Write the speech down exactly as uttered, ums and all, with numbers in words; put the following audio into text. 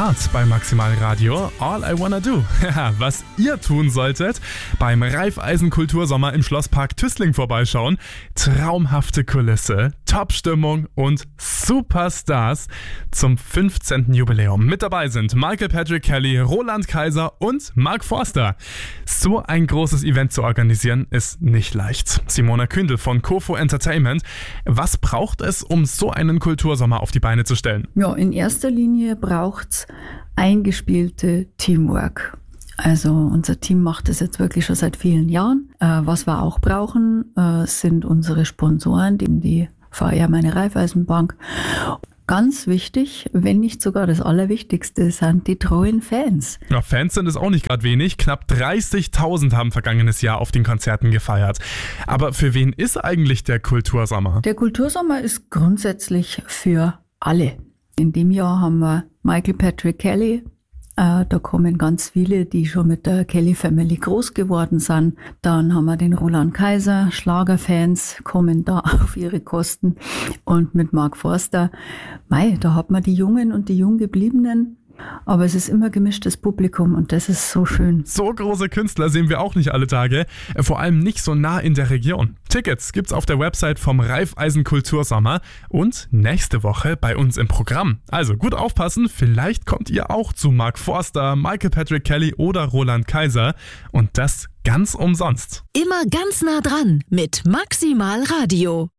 Start bei Maximal Radio. All I Wanna Do. Was ihr tun solltet, beim Raiffeisen Kultursommer im Schlosspark Tüßling vorbeischauen. Traumhafte Kulisse, Top-Stimmung und Superstars zum fünfzehnten Jubiläum. Mit dabei sind Michael Patrick Kelly, Roland Kaiser und Mark Forster. So ein großes Event zu organisieren ist nicht leicht. Simona Kündel von Kofo Entertainment. Was braucht es, um so einen Kultursommer auf die Beine zu stellen? Ja, in erster Linie braucht es eingespielte Teamwork. Also unser Team macht das jetzt wirklich schon seit vielen Jahren. Äh, was wir auch brauchen, äh, sind unsere Sponsoren, die, die V R meine Raiffeisenbank. Ganz wichtig, wenn nicht sogar das Allerwichtigste, sind die treuen Fans. Ja, Fans sind es auch nicht gerade wenig. Knapp dreißigtausend haben vergangenes Jahr auf den Konzerten gefeiert. Aber für wen ist eigentlich der Kultursommer? Der Kultursommer ist grundsätzlich für alle. In dem Jahr haben wir Michael Patrick Kelly. Äh, da kommen ganz viele, die schon mit der Kelly Family groß geworden sind. Dann haben wir den Roland Kaiser. Schlagerfans kommen da auf ihre Kosten. Und mit Mark Forster, mei, da hat man die Jungen und die Junggebliebenen. Aber es ist immer gemischtes Publikum und das ist so schön. So große Künstler sehen wir auch nicht alle Tage, vor allem nicht so nah in der Region. Tickets gibt's auf der Website vom Raiffeisen Kultursommer und nächste Woche bei uns im Programm. Also gut aufpassen, vielleicht kommt ihr auch zu Mark Forster, Michael Patrick Kelly oder Roland Kaiser und das ganz umsonst. Immer ganz nah dran mit Maximal Radio.